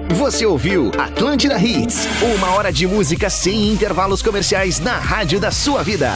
Você ouviu Atlântida Hits, 1 hora de música sem intervalos comerciais na rádio da sua vida.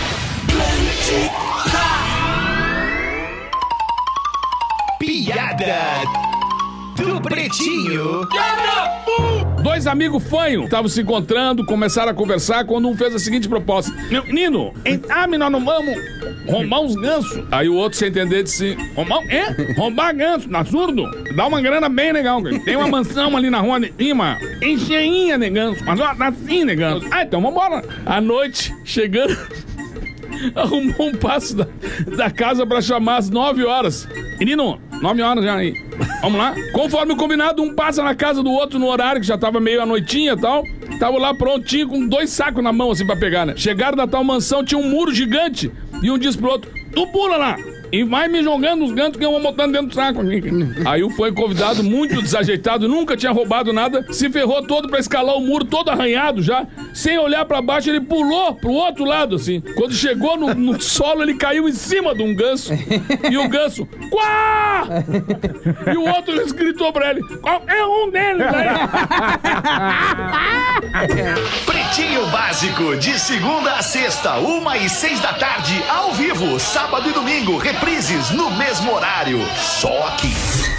Piada do Pretinho. Dois amigos fanhos estavam se encontrando, começaram a conversar quando um fez a seguinte proposta: Nino, nós não vamos roubar uns gansos. Aí o outro, sem entender, disse: roubar ganso, na surdo? Dá uma grana bem legal, cara. Tem uma mansão ali na rua de cima, encheinha de ganso, mas ó, tá assim de ganso. Ah, então vambora. À noite, chegando, arrumou um passo da casa pra chamar às 9 horas. E Nino, 9 horas já aí. Vamos lá? Conforme o combinado, um passa na casa do outro no horário, que já tava meio à noitinha e tal. Tava lá prontinho, com 2 sacos na mão, assim, pra pegar, né? Chegaram na tal mansão, tinha um muro gigante. E um diz pro outro: tu pula lá e vai me jogando os gantos que eu vou botando dentro do saco aqui. Aí o foi convidado, muito desajeitado, nunca tinha roubado nada, se ferrou todo pra escalar o muro, todo arranhado já. Sem olhar pra baixo, ele pulou pro outro lado, assim. Quando chegou no solo, ele caiu em cima de um ganso. E o ganso: quá! E o outro gritou pra ele: qualquer um deles aí. Pretinho Básico, de segunda a sexta, 1h06 da tarde, ao vivo, sábado e domingo, reprises no mesmo horário, só aqui.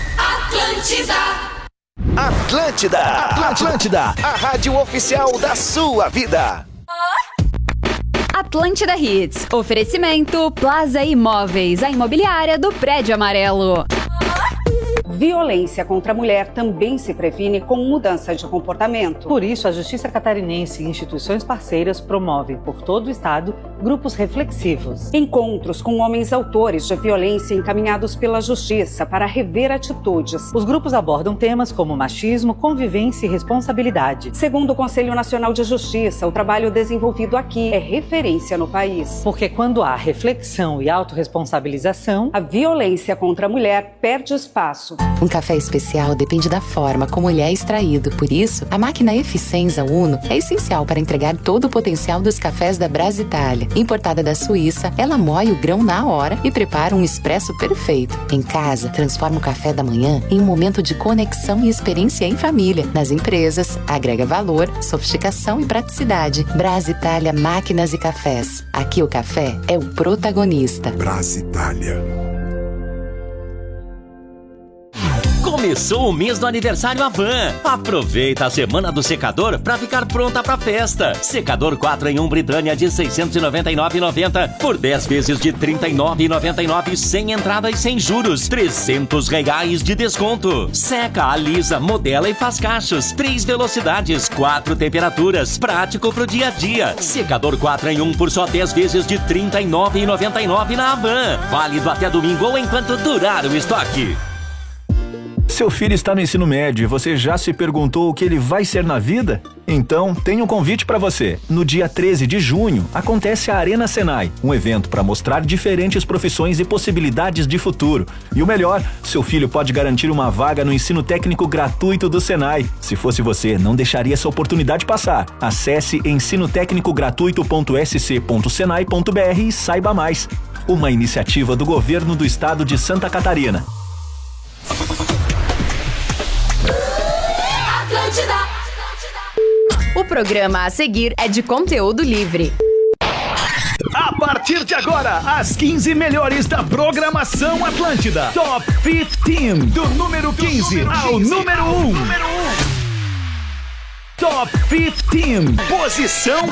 Atlântida, a rádio oficial da sua vida. Atlântida Hits, oferecimento Plaza Imóveis, a imobiliária do Prédio Amarelo. Violência contra a mulher também se previne com mudança de comportamento. Por isso, a Justiça Catarinense e instituições parceiras promovem por todo o estado grupos reflexivos. Encontros com homens autores de violência encaminhados pela Justiça para rever atitudes. Os grupos abordam temas como machismo, convivência e responsabilidade. Segundo o Conselho Nacional de Justiça, o trabalho desenvolvido aqui é referência no país. Porque quando há reflexão e autorresponsabilização, a violência contra a mulher perde espaço. Um café especial depende da forma como ele é extraído. Por isso, a máquina Eficienza Uno é essencial para entregar todo o potencial dos cafés da Brasitália. Importada da Suíça, ela moe o grão na hora e prepara um expresso perfeito. Em casa, transforma o café da manhã em um momento de conexão e experiência em família. Nas empresas, agrega valor, sofisticação e praticidade. Brasitália Máquinas e Cafés. Aqui o café é o protagonista. Brasitália. Começou o mês do aniversário Avan. Aproveita a semana do secador para ficar pronta pra festa. Secador 4 em 1 Britânia de R$ 699,90 por 10 vezes de R$ 39,99 sem entrada e sem juros. R$300 de desconto. Seca, alisa, modela e faz cachos. 3 velocidades, 4 temperaturas. Prático pro dia a dia. Secador 4 em 1 por só 10 vezes de R$ 39,99 na Avan. Válido até domingo ou enquanto durar o estoque. Seu filho está no ensino médio e você já se perguntou o que ele vai ser na vida? Então, tem um convite para você. No dia 13 de junho, acontece a Arena Senai, um evento para mostrar diferentes profissões e possibilidades de futuro. E o melhor, seu filho pode garantir uma vaga no ensino técnico gratuito do Senai. Se fosse você, não deixaria essa oportunidade passar. Acesse ensinotecnicogratuito.sc.senai.br e saiba mais. Uma iniciativa do governo do estado de Santa Catarina. O programa a seguir é de conteúdo livre. A partir de agora, as 15 melhores da programação Atlântida. Top 15, do número 15 ao número 1. Top 15, posição